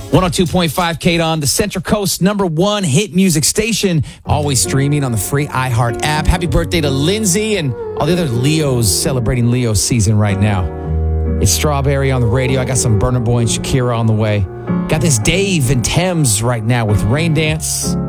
102.5 KDON, the Central Coast #1 hit music station, always streaming on the free iHeart app. Happy birthday to Lindsay and all the other Leos celebrating Leo season right now. It's Strawberry on the radio. I got some Burna Boy and Shakira on the way. Got this Dave and Thames right now with Rain Dance.